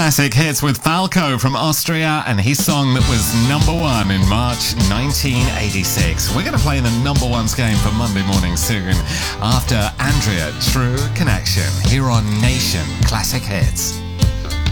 Classic Hits with Falco from Austria and his song that was number one in March 1986. We're going to play the number ones game for Monday morning soon after Andrea, True Connection, here on Nation Classic Hits.